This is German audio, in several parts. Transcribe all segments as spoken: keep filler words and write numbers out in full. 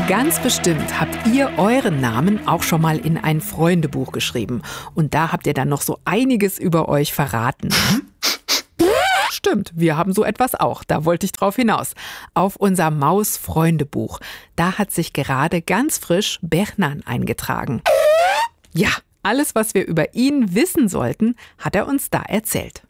Ganz bestimmt habt ihr euren Namen auch schon mal in ein Freundebuch geschrieben. Und da habt ihr dann noch so einiges über euch verraten. Stimmt, wir haben so etwas auch. Da wollte ich drauf hinaus. Auf unser Maus-Freundebuch. Da hat sich gerade ganz frisch Bernan eingetragen. Ja, alles, was wir über ihn wissen sollten, hat er uns da erzählt.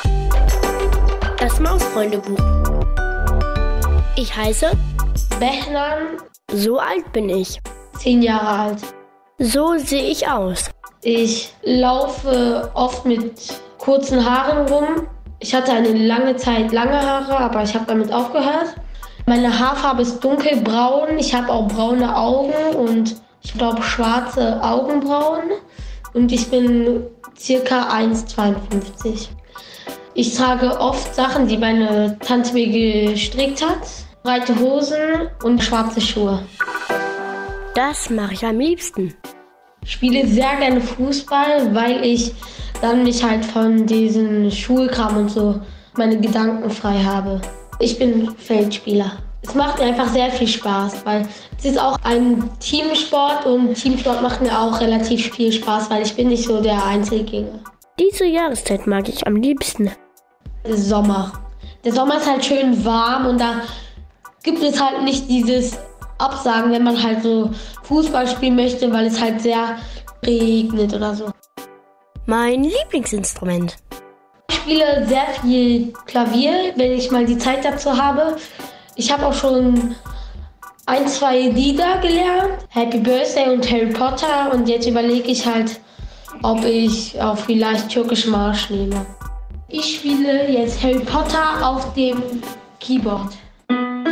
Das Maus-Freundebuch. Ich heiße Bernan. So alt bin ich. Zehn Jahre alt. So sehe ich aus. Ich laufe oft mit kurzen Haaren rum. Ich hatte eine lange Zeit lange Haare, aber ich habe damit aufgehört. Meine Haarfarbe ist dunkelbraun. Ich habe auch braune Augen und ich glaube schwarze Augenbrauen. Und ich bin circa eins Komma zweiundfünfzig. Ich trage oft Sachen, die meine Tante mir gestrickt hat. Breite Hosen und schwarze Schuhe. Das mache ich am liebsten. Ich spiele sehr gerne Fußball, weil ich dann mich halt von diesem Schulkram und so meine Gedanken frei habe. Ich bin Feldspieler. Es macht mir einfach sehr viel Spaß, weil es ist auch ein Teamsport und Teamsport macht mir auch relativ viel Spaß, weil ich bin nicht so der Einzelgänger. Diese Jahreszeit mag ich am liebsten. Der Sommer. Der Sommer ist halt schön warm und da gibt es halt nicht dieses Absagen, wenn man halt so Fußball spielen möchte, weil es halt sehr regnet oder so. Mein Lieblingsinstrument. Ich spiele sehr viel Klavier, wenn ich mal die Zeit dazu habe. Ich habe auch schon ein, zwei Lieder gelernt. Happy Birthday und Harry Potter. Und jetzt überlege ich halt, ob ich auch vielleicht Türkischen Marsch nehme. Ich spiele jetzt Harry Potter auf dem Keyboard.